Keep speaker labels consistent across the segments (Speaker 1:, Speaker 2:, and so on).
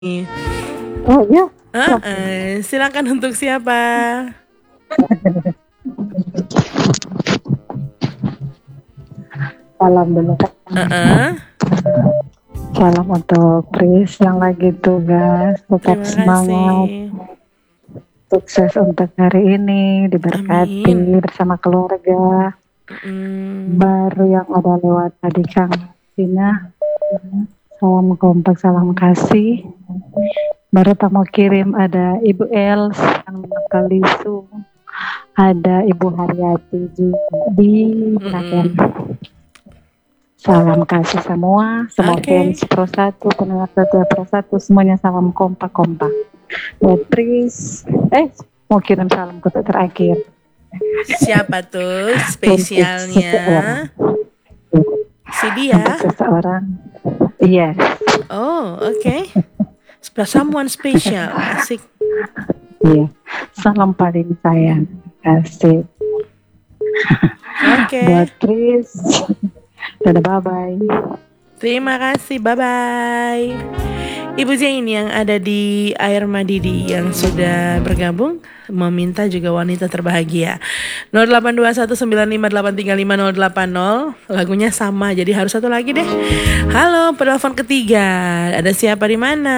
Speaker 1: Oh ya,
Speaker 2: Silakan untuk siapa?
Speaker 1: salam dulu Kak. Salam untuk Pris yang lagi tugas, tetap
Speaker 2: Terima
Speaker 1: semangat,
Speaker 2: kasih.
Speaker 1: sukses untuk hari ini, diberkati
Speaker 2: Amin.
Speaker 1: bersama keluarga. Baru yang ada lewat tadi Kang Tina, salam kompak, salam kasih. Baru tak mau kirim ada Ibu Els yang Kalisu, ada Ibu Haryati di Naken. Salam kasih semua fans Pro 1, pendengar setia Pro 1, semuanya salam kompak-kompak. Buat Pris, mau kirim salam kota terakhir.
Speaker 2: Siapa tuh spesialnya? Si dia?
Speaker 1: Untuk seseorang. Yes.
Speaker 2: Oh, oke. Someone special, asik.
Speaker 1: Iya, salam paling sayang, asik.
Speaker 2: Oke.
Speaker 1: Buat Pris, dadah, bye-bye.
Speaker 2: Terima kasih, bye-bye. Ibu Zain yang ada di Air Madidi yang sudah bergabung meminta juga wanita terbahagia. 082195835080. Lagunya sama, jadi harus satu lagi deh. Halo, penelpon ketiga. Ada siapa di mana?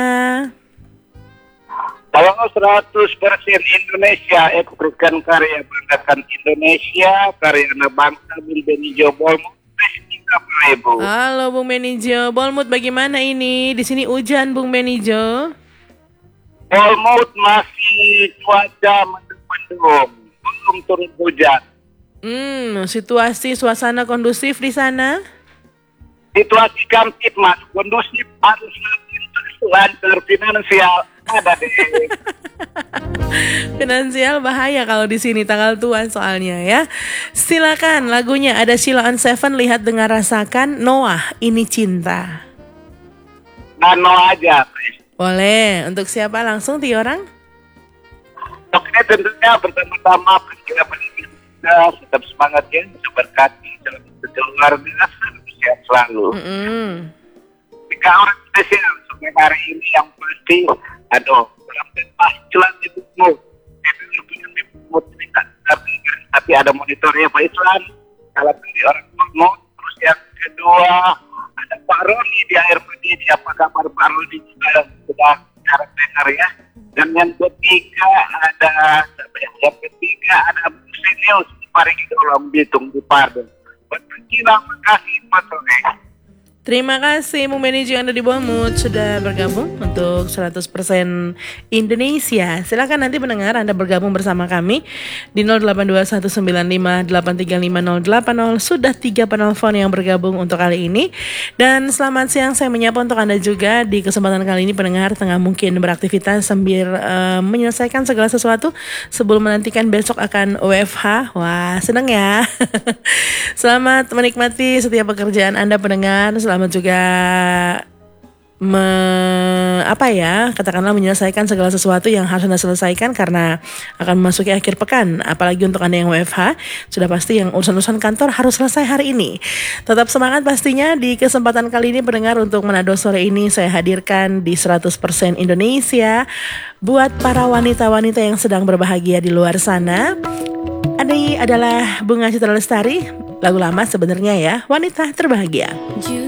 Speaker 3: Halo, 100% Indonesia, berikan karya banggakan Indonesia, karya anak bangsa Bung Benijo Bolmut.
Speaker 2: Halo Bung Benijo, Bolmut bagaimana ini? Di sini hujan Bung Benijo.
Speaker 3: Bolmut masih cuaca mendung-mendung, belum turun hujan.
Speaker 2: Situasi suasana kondusif di sana?
Speaker 3: Situasi kamtip mas, kondusif harus lancar, finansial ada deh.
Speaker 2: Finansial bahaya kalau di sini tanggal tua soalnya ya. Silakan lagunya ada Sheila on Seven, lihat dengar rasakan, Noah ini cinta.
Speaker 3: Dan Noah aja.
Speaker 2: Boleh, untuk siapa langsung 3 orang?
Speaker 3: Oke, tentunya bersama-sama kita tetap semangat ya, berkati dalam keluarga, sehat selalu. 3 orang spesial sampai hari ini yang pasti, Islam ibumu, tapi ada monitornya Pak Islam. Kalau dari orang Borno, terus yang kedua ada Pak Roni di Air Madidi. Apa kabar Pak Roni juga sudah harap dengar ya. Dan yang ketiga ada Musinius di Parigi Dolam Bitung di Pardon. Terima kasih Pak Sore.
Speaker 2: Terima kasih Bung Benny yang ada di Bolmut sudah bergabung untuk 100% Indonesia. Silakan nanti pendengar Anda bergabung bersama kami di 082195835080. Sudah 3 penelpon yang bergabung untuk kali ini. Dan selamat siang, saya menyapa untuk Anda juga di kesempatan kali ini pendengar tengah mungkin beraktivitas sambil menyelesaikan segala sesuatu sebelum menantikan besok akan WFH. Wah, senang ya. Selamat menikmati setiap pekerjaan Anda pendengar. Selamat juga katakanlah menyelesaikan segala sesuatu yang harus Anda selesaikan karena akan memasuki akhir pekan. Apalagi untuk Anda yang WFH, sudah pasti yang urusan-urusan kantor harus selesai hari ini. Tetap semangat pastinya. Di kesempatan kali ini pendengar untuk Manado sore ini saya hadirkan di 100% Indonesia buat para wanita-wanita yang sedang berbahagia di luar sana. Ini adalah Bunga Citra Lestari, lagu lama sebenarnya ya, Wanita Terbahagia.